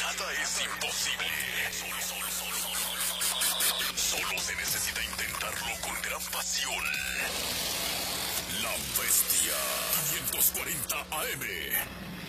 Nada es imposible. Solo se necesita intentarlo con gran pasión. La Bestia 540 AM.